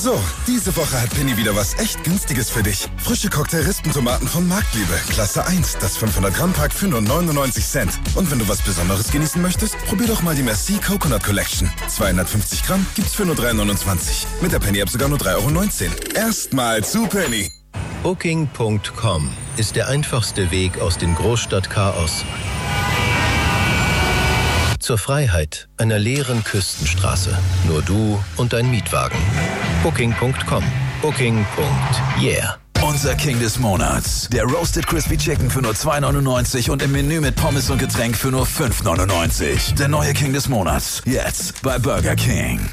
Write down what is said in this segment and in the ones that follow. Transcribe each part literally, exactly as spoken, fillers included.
So, diese Woche hat Penny wieder was echt Günstiges für dich. Frische Cocktail-Rispentomaten von Marktliebe. Klasse eins, das fünfhundert Gramm Pack für nur neunundneunzig Cent. Und wenn du was Besonderes genießen möchtest, probier doch mal die Merci Coconut Collection. zweihundertfünfzig Gramm gibt's für nur drei neunundzwanzig. Mit der Penny-App sogar nur drei Euro neunzehn. Erstmal zu Penny. Booking Punkt com ist der einfachste Weg aus dem Großstadtchaos zur Freiheit einer leeren Küstenstraße. Nur du und dein Mietwagen. Booking Punkt com. Booking. Yeah. Unser King des Monats. Der Roasted Crispy Chicken für nur zwei neunundneunzig und im Menü mit Pommes und Getränk für nur fünf neunundneunzig. Der neue King des Monats. Jetzt bei Burger King.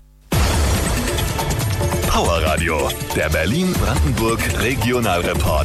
Power Radio. Der Berlin-Brandenburg Regionalreport.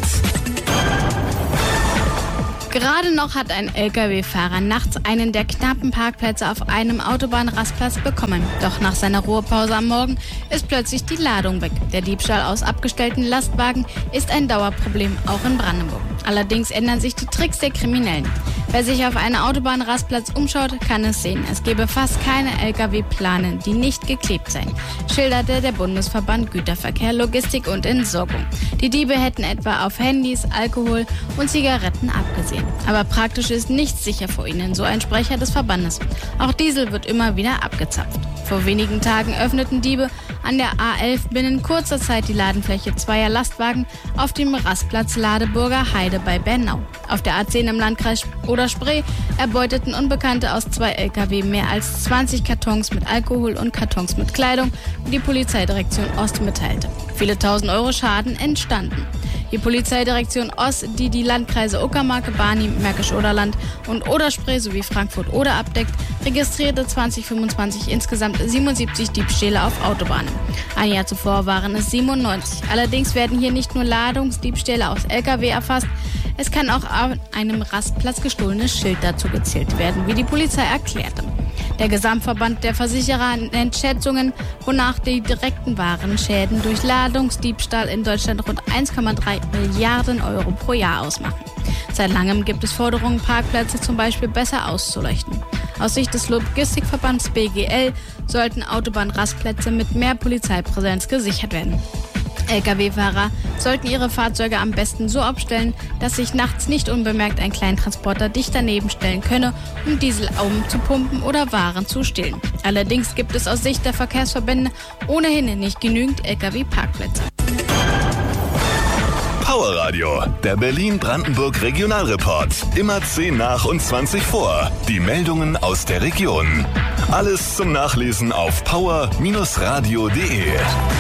Gerade noch hat ein L K W-Fahrer nachts einen der knappen Parkplätze auf einem Autobahnrastplatz bekommen. Doch nach seiner Ruhepause am Morgen ist plötzlich die Ladung weg. Der Diebstahl aus abgestellten Lastwagen ist ein Dauerproblem, auch in Brandenburg. Allerdings ändern sich die Tricks der Kriminellen. Wer sich auf einen Autobahnrastplatz umschaut, kann es sehen. Es gebe fast keine L K W-Planen, die nicht geklebt seien, schilderte der Bundesverband Güterverkehr, Logistik und Entsorgung. Die Diebe hätten etwa auf Handys, Alkohol und Zigaretten abgesehen. Aber praktisch ist nichts sicher vor ihnen, so ein Sprecher des Verbandes. Auch Diesel wird immer wieder abgezapft. Vor wenigen Tagen öffneten Diebe an der A elf binnen kurzer Zeit die Ladenfläche zweier Lastwagen auf dem Rastplatz Ladeburger Heide bei Bernau. Auf der A zehn im Landkreis Oder-Spree erbeuteten Unbekannte aus zwei L K W mehr als zwanzig Kartons mit Alkohol und Kartons mit Kleidung, wie die Polizeidirektion Ost mitteilte. Viele tausend Euro Schaden entstanden. Die Polizeidirektion Ost, die die Landkreise Uckermark, Barnim, Märkisch-Oderland und Oder-Spree sowie Frankfurt-Oder abdeckt, registrierte zwanzig fünfundzwanzig insgesamt siebenundsiebzig Diebstähle auf Autobahnen. Ein Jahr zuvor waren es siebenundneunzig. Allerdings werden hier nicht nur Ladungsdiebstähle aus L K W erfasst, es kann auch an einem Rastplatz gestohlenes Schild dazu gezählt werden, wie die Polizei erklärte. Der Gesamtverband der Versicherer nennt Schätzungen, wonach die direkten Warenschäden durch Ladungsdiebstahl in Deutschland rund eins Komma drei Milliarden Euro pro Jahr ausmachen. Seit langem gibt es Forderungen, Parkplätze zum Beispiel besser auszuleuchten. Aus Sicht des Logistikverbands B G L sollten Autobahnrastplätze mit mehr Polizeipräsenz gesichert werden. L K W-Fahrer sollten ihre Fahrzeuge am besten so abstellen, dass sich nachts nicht unbemerkt ein Kleintransporter dicht daneben stellen könne, um Diesel umzupumpen oder Waren zu stehlen. Allerdings gibt es aus Sicht der Verkehrsverbände ohnehin nicht genügend L K W-Parkplätze. Power Radio, der Berlin-Brandenburg Regionalreport. Immer zehn nach und zwanzig vor. Die Meldungen aus der Region. Alles zum Nachlesen auf power Bindestrich radio punkt de.